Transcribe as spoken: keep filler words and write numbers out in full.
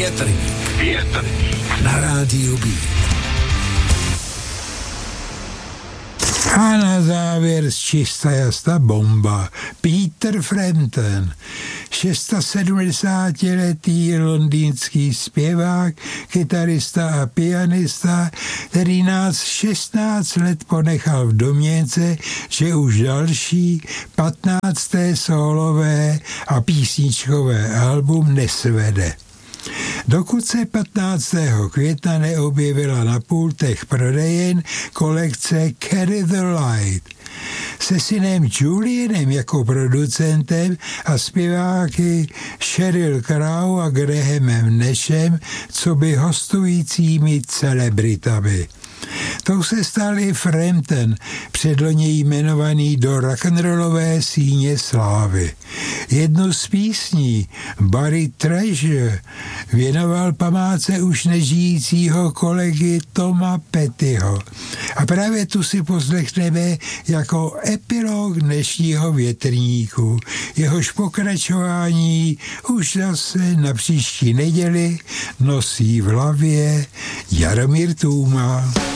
Větrník. Větrník. Na rádiu B. A na závěr z čista jasna bomba. Peter Frampton, sedmdesátišestiletý londýnský zpěvák, kytarista a pianista, který nás šestnáct let ponechal v domněnce, že už další patnácté sólové a písničkové album nesvede. Dokud se patnáctého května neobjevila na pultech prodejen kolekce Carry the Light. Se synem Julianem jako producentem a zpěváky Sheryl Crow a Grahamem Nashem, co by hostujícími celebritami. Tou se stal i Frampton, předloni jmenovaný do rock'n'rollové síně slávy. Jednu z písní, Buried Treasure, věnoval památce už nežijícího kolegy Toma Pettyho. A právě tu si poslechneme jako epilog dnešního Větrníku. Jehož pokračování už zase na příští neděli nosí v hlavě Jaromír Tůma.